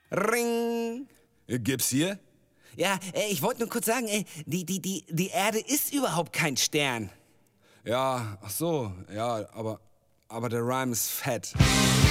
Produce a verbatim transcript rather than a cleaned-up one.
Ring. Gibt's hier? Ja, äh, ich wollte nur kurz sagen, äh, die, die, die, die Erde ist überhaupt kein Stern. Ja, ach so, ja, aber, aber der Rhyme ist fett.